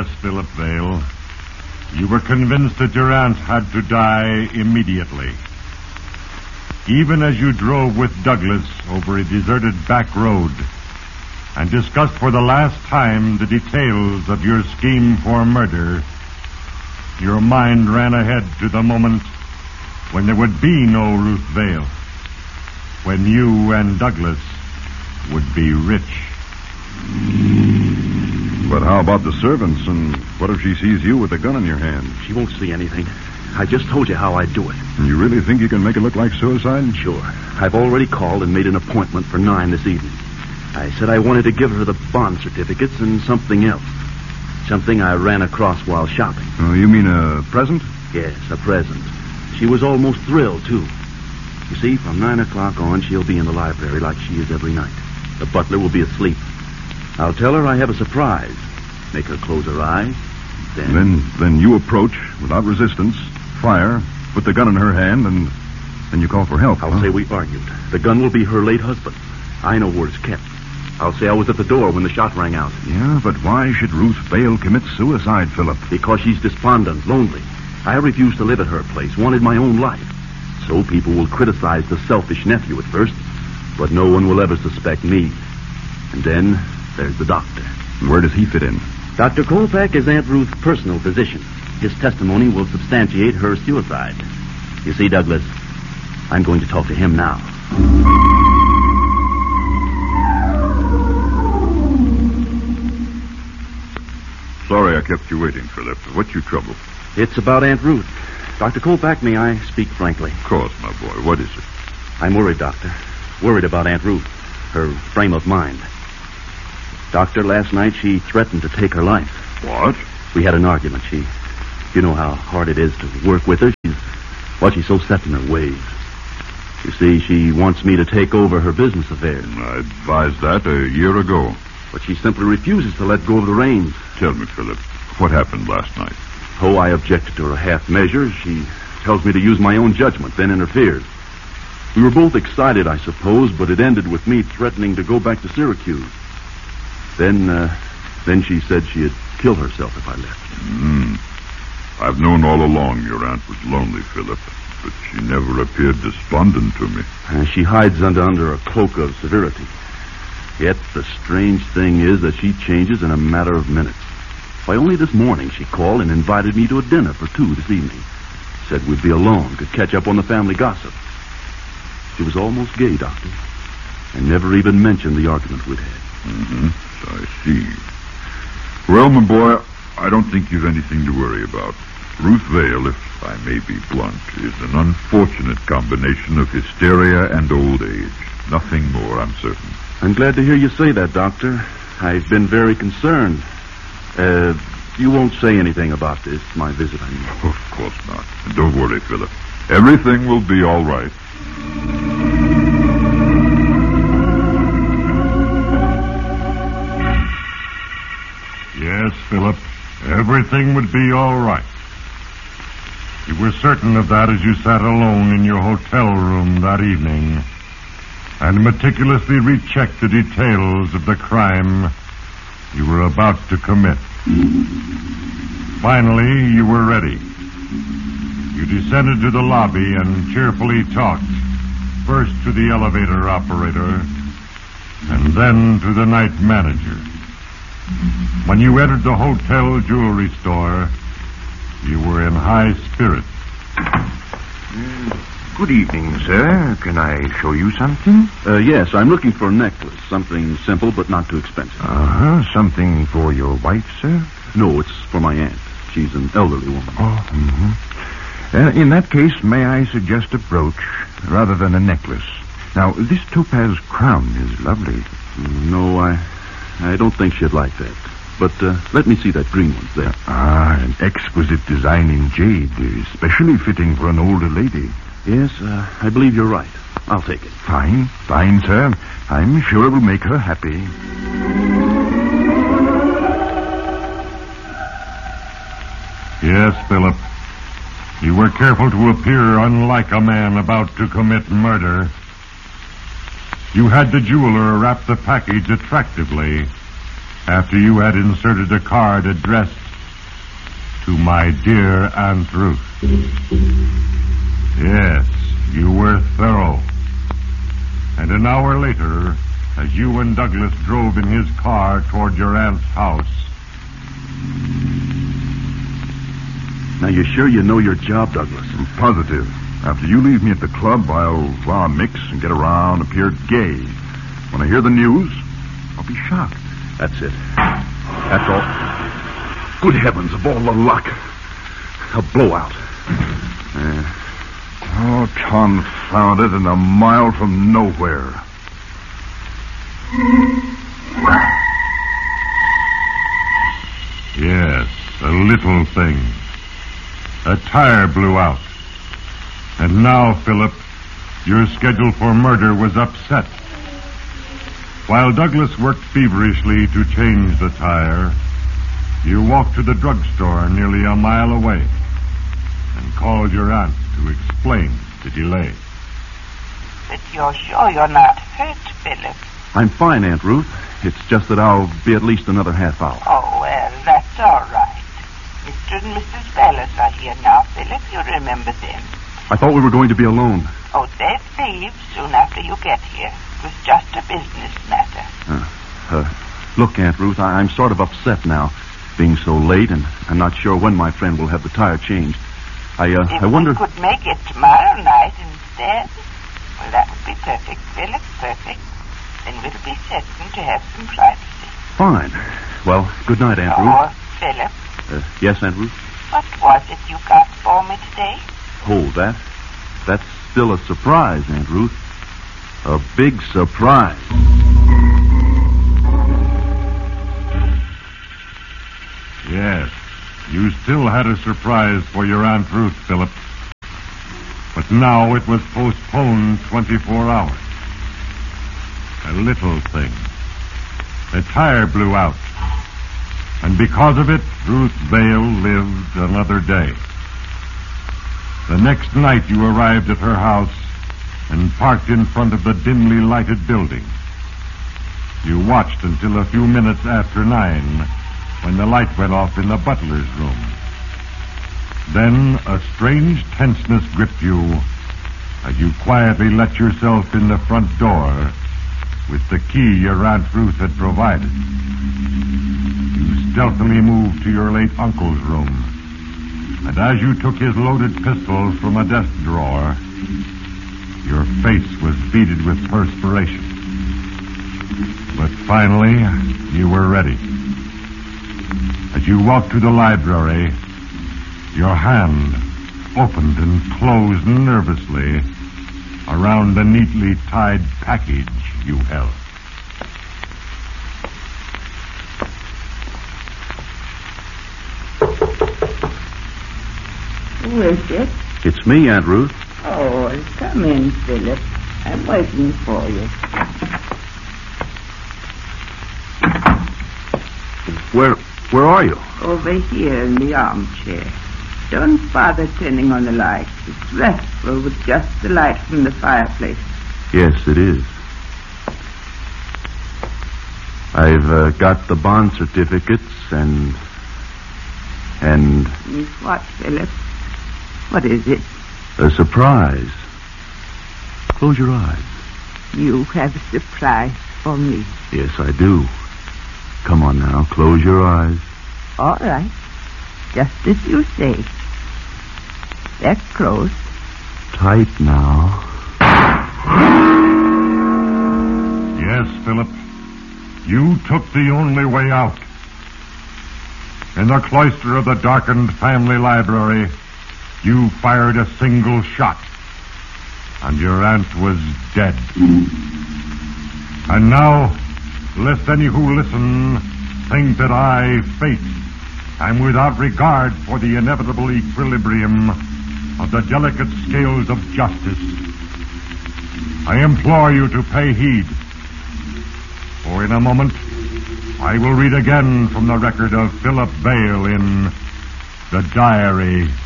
Yes, Philip Vale. You were convinced that your aunt had to die immediately. Even as you drove with Douglas over a deserted back road and discussed for the last time the details of your scheme for murder, your mind ran ahead to the moment when there would be no Ruth Vale, when you and Douglas would be rich. But how about the servants, and what if she sees you with a gun in your hand? She won't see anything. I just told you how I'd do it. You really think you can make it look like suicide? Sure. I've already called and made an appointment for 9 this evening. I said I wanted to give her the bond certificates and something else. Something I ran across while shopping. Oh, you mean a present? Yes, a present. She was almost thrilled, too. You see, from 9 o'clock on, she'll be in the library like she is every night. The butler will be asleep. I'll tell her I have a surprise. Make her close her eyes. Then you approach without resistance, fire, put the gun in her hand, and then you call for help. I'll say we argued. The gun will be her late husband. I know where it's kept. I'll say I was at the door when the shot rang out. Yeah, but why should Ruth Vale commit suicide, Philip? Because she's despondent, lonely. I refused to live at her place, wanted my own life. So people will criticize the selfish nephew at first, but no one will ever suspect me. And then there's the doctor. Where does he fit in? Dr. Kolpak is Aunt Ruth's personal physician. His testimony will substantiate her suicide. You see, Douglas, I'm going to talk to him now. Sorry I kept you waiting, Philip. What's your trouble? It's about Aunt Ruth. Dr. Kolpak, may I speak frankly? Of course, my boy. What is it? I'm worried, Doctor. Worried about Aunt Ruth. Her frame of mind. Doctor, last night she threatened to take her life. What? We had an argument. You know how hard it is to work with her. She's so set in her ways. You see, she wants me to take over her business affairs. I advised that a year ago. But she simply refuses to let go of the reins. Tell me, Philip, what happened last night? Oh, I objected to her half measures. She tells me to use my own judgment, then interferes. We were both excited, I suppose, but it ended with me threatening to go back to Syracuse. Then she said she'd kill herself if I left. I've known all along your aunt was lonely, Philip, but she never appeared despondent to me. She hides under a cloak of severity. Yet the strange thing is that she changes in a matter of minutes. Why, only this morning she called and invited me to a dinner for 2 this evening. Said we'd be alone, could catch up on the family gossip. She was almost gay, Doctor, and never even mentioned the argument we'd had. So I see. Well, my boy, I don't think you've anything to worry about. Ruth Vale, if I may be blunt, is an unfortunate combination of hysteria and old age. Nothing more, I'm certain. I'm glad to hear you say that, Doctor. I've been very concerned. You won't say anything about this, my visit, I mean. Of course not. And don't worry, Philip. Everything will be all right. Yes, Philip, everything would be all right. You were certain of that as you sat alone in your hotel room that evening and meticulously rechecked the details of the crime you were about to commit. Finally, you were ready. You descended to the lobby and cheerfully talked, first to the elevator operator and then to the night manager. When you entered the hotel jewelry store, you were in high spirits. Good evening, sir. Can I show you something? Yes, I'm looking for a necklace. Something simple but not too expensive. Something for your wife, sir? No, it's for my aunt. She's an elderly woman. In that case, may I suggest a brooch rather than a necklace? Now, this topaz crown is lovely. No, I don't think she'd like that. But let me see that green one there. An exquisite design in jade, especially fitting for an older lady. Yes, I believe you're right. I'll take it. Fine, sir. I'm sure it will make her happy. Yes, Philip. You were careful to appear unlike a man about to commit murder. You had the jeweler wrap the package attractively after you had inserted a card addressed to my dear Aunt Ruth. Yes, you were thorough. And an hour later, as you and Douglas drove in his car toward your aunt's house. Now, you sure you know your job, Douglas? I'm positive. After you leave me at the club, I'll mix and get around, appear gay. When I hear the news, I'll be shocked. That's it. That's all. Good heavens, of all the luck. A blowout. Oh, confound it, and a mile from nowhere. Yes, a little thing. A tire blew out. And now, Philip, your schedule for murder was upset. While Douglas worked feverishly to change the tire, you walked to the drugstore nearly a mile away and called your aunt to explain the delay. But you're sure you're not hurt, Philip? I'm fine, Aunt Ruth. It's just that I'll be at least another half hour. Oh, well, that's all right. Mr. and Mrs. Bellis are here now, Philip. You remember them. I thought we were going to be alone. Oh, they'd leave soon after you get here. It was just a business matter. Look, Aunt Ruth, I'm sort of upset now, being so late, and I'm not sure when my friend will have the tire changed. I wonder... If we could make it tomorrow night instead, well, that would be perfect, Philip, perfect. Then we'll be certain to have some privacy. Fine. Well, good night, Aunt Ruth. Oh, Philip. Yes, Aunt Ruth? What was it you got for me today? Oh, that's still a surprise, Aunt Ruth. A big surprise. Yes, you still had a surprise for your Aunt Ruth, Philip. But now it was postponed 24 hours. A little thing. The tire blew out. And because of it, Ruth Vale lived another day. The next night you arrived at her house and parked in front of the dimly lighted building. You watched until a few minutes after 9, when the light went off in the butler's room. Then a strange tenseness gripped you as you quietly let yourself in the front door with the key your Aunt Ruth had provided. You stealthily moved to your late uncle's room, and as you took his loaded pistols from a desk drawer, your face was beaded with perspiration. But finally, you were ready. As you walked to the library, your hand opened and closed nervously around the neatly tied package you held. Who is it? It's me, Aunt Ruth. Oh, come in, Philip. I'm waiting for you. Where are you? Over here in the armchair. Don't bother turning on the light. It's restful with just the light from the fireplace. Yes, it is. I've got the bond certificates and... What, Philip? What is it? a surprise. Close your eyes. You have a surprise for me. Yes, I do. Come on now, close your eyes. All right. Just as you say. They're closed. Tight now. Yes, Philip. You took the only way out. In the cloister of the darkened family library, you fired a single shot, and your aunt was dead. And now, lest any who listen think that I, fate, am without regard for the inevitable equilibrium of the delicate scales of justice, I implore you to pay heed. For in a moment, I will read again from the record of Philip Vale in The Diary